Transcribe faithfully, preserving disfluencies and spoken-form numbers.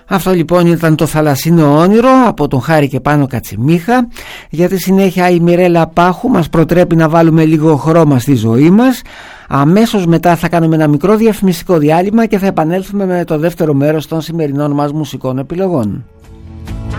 Αυτό λοιπόν ήταν το θαλασσινό όνειρο από τον Χάρη και Πάνο Κατσιμίχα. Για τη συνέχεια η Μιρέλα Πάχου μας προτρέπει να βάλουμε λίγο χρώμα στη ζωή μας. Αμέσως μετά θα κάνουμε ένα μικρό διαφημιστικό διάλειμμα και θα επανέλθουμε με το δεύτερο μέρος των σημερινών μας μουσικών επιλογών.